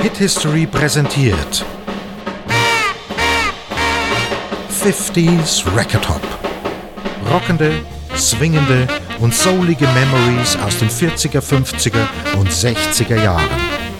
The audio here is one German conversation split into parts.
Hit History präsentiert 50s Record Hop. Rockende, swingende und soulige Memories aus den 40er, 50er und 60er Jahren.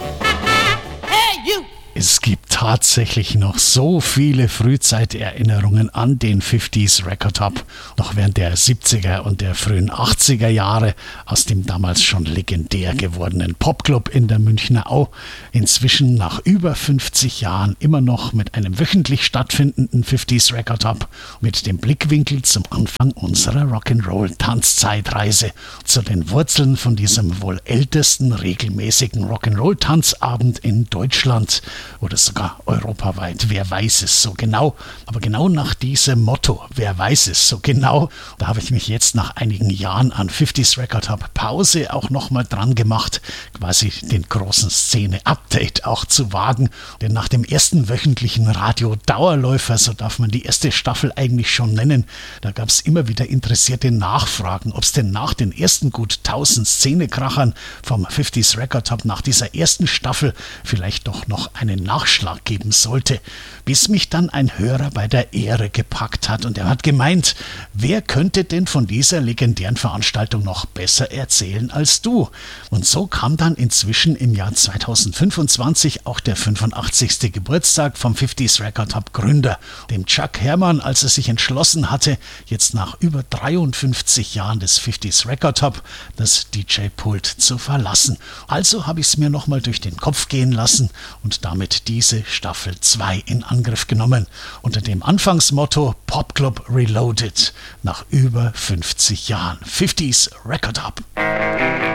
Es gibt tatsächlich noch so viele Frühzeiterinnerungen an den 50s Record Hop, noch während der 70er und der frühen 80er Jahre aus dem damals schon legendär gewordenen Popclub in der Münchner Au. Inzwischen nach über 50 Jahren immer noch mit einem wöchentlich stattfindenden 50s Record Hop mit dem Blickwinkel zum Anfang unserer Rock'n'Roll-Tanzzeitreise zu den Wurzeln von diesem wohl ältesten regelmäßigen Rock'n'Roll-Tanzabend in Deutschland oder sogar europaweit. Wer weiß es so genau? Aber genau nach diesem Motto, wer weiß es so genau, da habe ich mich jetzt nach einigen Jahren an 50s Record Hop Pause auch nochmal dran gemacht, quasi den großen Szene-Update auch zu wagen. Denn nach dem ersten wöchentlichen Radio-Dauerläufer, so darf man die erste Staffel eigentlich schon nennen, da gab es immer wieder interessierte Nachfragen, ob es denn nach den ersten gut 1000 Szenekrachern vom 50s Record Hop nach dieser ersten Staffel vielleicht doch noch einen Nachschlag geben sollte, bis mich dann ein Hörer bei der Ehre gepackt hat und er hat gemeint, wer könnte denn von dieser legendären Veranstaltung noch besser erzählen als du? Und so kam dann inzwischen im Jahr 2025 auch der 85. Geburtstag vom 50s Record Hop Gründer, dem Chuck Herrmann, als er sich entschlossen hatte, jetzt nach über 53 Jahren des 50s Record Hop das DJ-Pult zu verlassen. Also habe ich es mir nochmal durch den Kopf gehen lassen und damit diese Staffel 2 in Angriff genommen, unter dem Anfangsmotto Popclub Reloaded, nach über 50 Jahren 50s Record Hop.